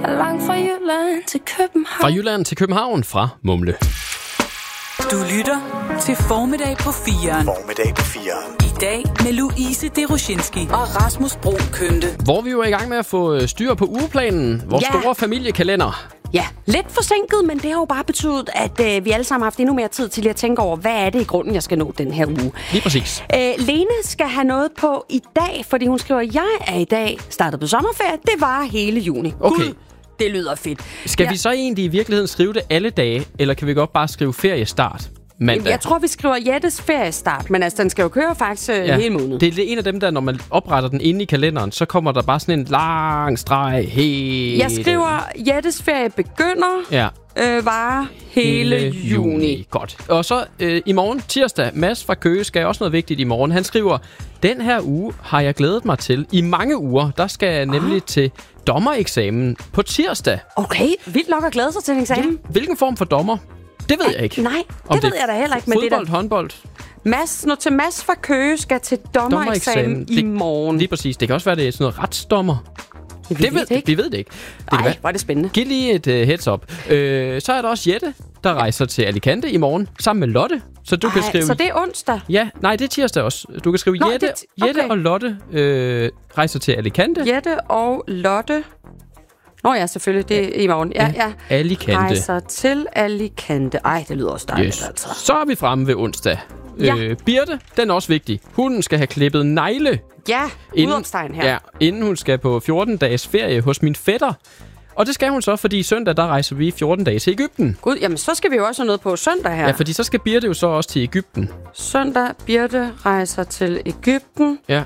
Der er langt fra Jylland til København. Fra Jylland til København, fra Mumle. Du lytter til Formiddag på 4'eren. Formiddag på 4'eren. I dag med Louise Deroshinski og Rasmus Broen Kønte. Hvor vi jo er i gang med at få styr på ugeplanen. Vores store familiekalender. Ja, lidt forsinket, men det har jo bare betydet, at vi alle sammen har haft endnu mere tid til at tænke over, hvad er det i grunden, jeg skal nå den her uge. Lige præcis. Lene skal have noget på i dag, fordi hun skriver, at jeg er i dag startet på sommerferie. Det var hele juni. Okay. Gud, det lyder fedt. Skal vi så egentlig i virkeligheden skrive det alle dage, eller kan vi godt bare skrive feriestart mandag? Jeg tror, vi skriver Jettes feriestart, men altså, den skal jo køre faktisk hele måneden. Det er en af dem der, når man opretter den inde i kalenderen, så kommer der bare sådan en lang streg hele... Jeg skriver, Jettes ferie begynder, varer hele juni. Godt. Og så i morgen, tirsdag, Mads fra Køge skal også noget vigtigt i morgen. Han skriver, den her uge har jeg glædet mig til. I mange uger, der skal jeg nemlig til dommereksamen på tirsdag. Okay, vildt nok at glæde sig til en eksamen. Ja, hvilken form for dommer? Det ved jeg ikke. Nej, det ved jeg da heller ikke. Men fodbold, det håndbold? Mads fra Køge skal til dommereksamen i morgen. Lige præcis. Det kan også være, det er sådan noget retsdommer. Vi ved det ikke. Nej, hvor er det spændende. Giv lige et heads up. Så er der også Jette, der rejser til Alicante i morgen, sammen med Lotte. Så du kan skrive... Så det er onsdag? Ja, nej, det er tirsdag også. Du kan skrive Jette og Lotte rejser til Alicante. Jette og Lotte... Nå ja, selvfølgelig. Det er i morgen. Ja. Alicante. Rejser til Alicante. Ej, det lyder også dejligt, altså. Så er vi fremme ved onsdag. Ja. Birte, den er også vigtig. Hun skal have klippet negle. Ja, udopstegn her. Ja, inden hun skal på 14-dages ferie hos min fætter. Og det skal hun så, fordi søndag, der rejser vi 14 dage til Egypten. Gud, jamen så skal vi jo også have noget på søndag her. Ja, fordi så skal Birte jo så også til Egypten. Søndag, Birte rejser til Egypten. Ja.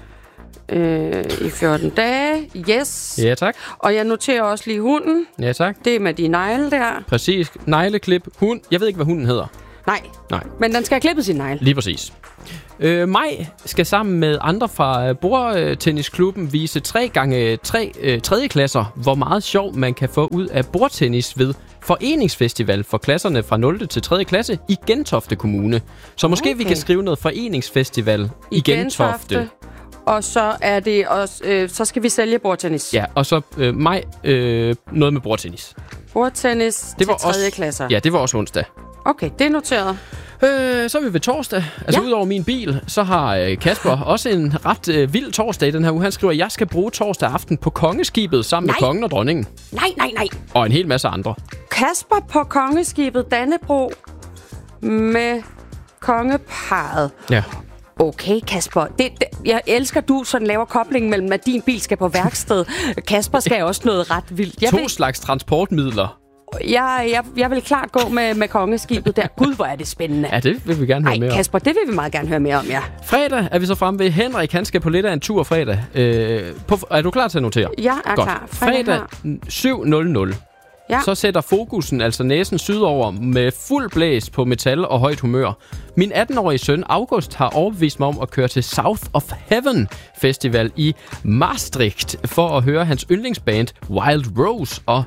I 14 dage. Yes. Ja, tak. Og jeg noterer også lige hunden. Ja, tak. Det er med de negle der. Præcis. Negleklip. Hund. Jeg ved ikke, hvad hunden hedder. Nej. Men den skal have klippet sin negle. Lige præcis. Maj skal sammen med andre fra bordtennisklubben vise 3x3 tredjeklasser, hvor meget sjov man kan få ud af bordtennis ved foreningsfestival for klasserne fra 0. til 3. klasse i Gentofte Kommune. Så måske vi kan skrive noget foreningsfestival i Gentofte. Og så er det også, så skal vi sælge bordtennis. Ja, og så Maj noget med bordtennis. Bordtennis det var til 3. klasser. Ja, det var også onsdag. Okay, det er noteret. Så er vi ved torsdag. Altså udover min bil, så har Kasper også en ret vild torsdag i den her uge. Han skriver, at jeg skal bruge torsdag aften på kongeskibet sammen med kongen og dronningen. Nej. Og en hel masse andre. Kasper på kongeskibet Dannebro med kongeparret. Ja. Okay, Kasper. Jeg elsker, du sådan laver koblingen mellem, at din bil skal på værksted. Kasper skal også noget ret vildt. To slags transportmidler. Jeg vil klart gå med kongeskibet der. Gud, hvor er det spændende. Ja, det vil vi gerne høre mere om. Kasper, det vil vi meget gerne høre mere om, ja. Fredag er vi så fremme ved. Henrik, han skal på lidt af en tur fredag. Er du klar til at notere? Jeg er godt. klar. Fredag 7.00. Ja. Så sætter fokusen, altså næsen sydover, med fuld blæs på metal og højt humør. Min 18-årige søn, August, har overbevist mig om at køre til South of Heaven Festival i Maastricht for at høre hans yndlingsband Wild Rose og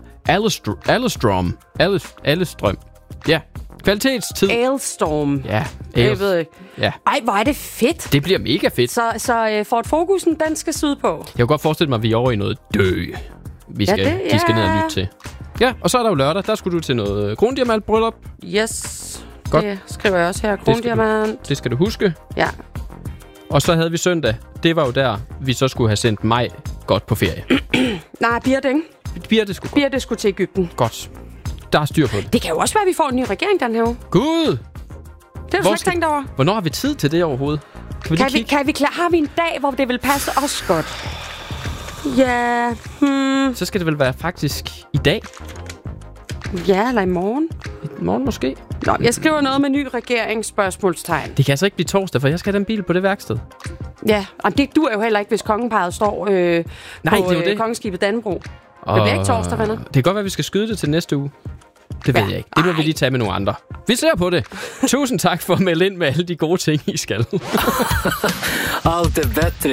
Alstrøm. Ja, kvalitetstid. Alstorm. Ja, jeg ved ikke. Ja. Ej, hvor er det fedt. Det bliver mega fedt. Så Ford Focusen, den skal syde på. Jeg kan godt forestille mig, at vi er over i noget de skal ned og lytte til. Ja, og så er der jo lørdag. Der skulle du til noget krondiamantbryllup. Yes. Godt. Det skriver jeg også her. Krondiamant. Det skal du huske. Ja. Og så havde vi søndag. Det var jo der, vi så skulle have sendt mig godt på ferie. Nej, Birte, ikke? Birte skulle til Egypten. Godt. Der er styr på det. Det kan jo også være, at vi får en ny regering den her uge. Gud! Det har du slet ikke tænkt over. Hvornår har vi tid til det overhovedet? Har vi en dag, hvor det vil passe os godt? Ja. Så skal det vel være faktisk i dag? Ja, eller i morgen. I morgen måske? Nå, jeg skriver noget med ny regering, spørgsmålstegn. Det kan altså ikke blive torsdag, for jeg skal have den bil på det værksted. Ja, og det duer jo heller ikke, hvis kongeparret står på kongeskibet Dannebro. Det bliver ikke torsdag, venner. Det kan godt være, vi skal skyde det til næste uge. Det ved jeg ikke. Det må vi lige tage med nogle andre. Vi ser på det. Tusind tak for at melde ind med alle de gode ting, I skal. Allt är bättre.